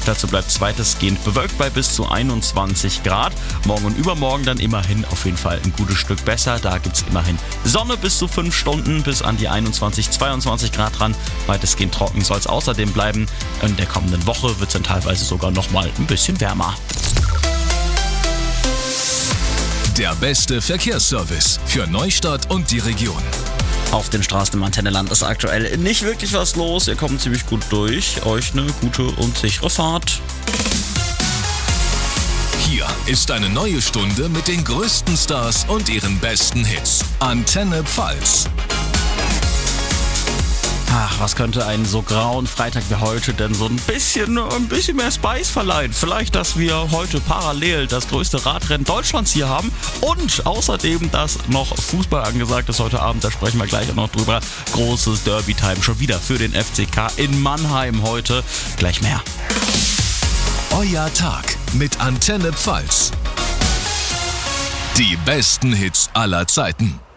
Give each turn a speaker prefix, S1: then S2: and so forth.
S1: Dazu bleibt es weitestgehend bewölkt bei bis zu 21 Grad. Morgen und übermorgen dann immerhin auf jeden Fall ein gutes Stück besser. Da gibt es immerhin Sonne bis zu 5 Stunden, bis an die 21, 22 Grad ran. Weitestgehend trocken soll es außerdem bleiben. In der kommenden Woche wird es dann teilweise sogar nochmal ein bisschen wärmer.
S2: Der beste Verkehrsservice für Neustadt und die Region.
S1: Auf den Straßen im Antenneland ist aktuell nicht wirklich was los. Ihr kommt ziemlich gut durch. Euch eine gute und sichere Fahrt.
S2: Hier ist eine neue Stunde mit den größten Stars und ihren besten Hits. Antenne Pfalz.
S1: Ach, was könnte einen so grauen Freitag wie heute denn so ein bisschen mehr Spice verleihen? Vielleicht, dass wir heute parallel das größte Radrennen Deutschlands hier haben und außerdem, dass noch Fußball angesagt ist heute Abend. Da sprechen wir gleich auch noch drüber. Großes Derby-Time schon wieder für den FCK in Mannheim heute. Gleich mehr.
S2: Euer Tag mit Antenne Pfalz. Die besten Hits aller Zeiten.